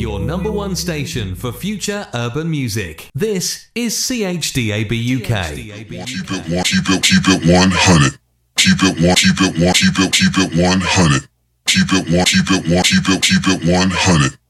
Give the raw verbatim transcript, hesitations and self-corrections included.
your number one station for future urban music. This is C H D A B U K. Keep it one, keep it, keep it one hundred. Keep it one, keep it one, keep it, keep it one hundred. Keep it one, keep it one, keep it, keep it one hundred.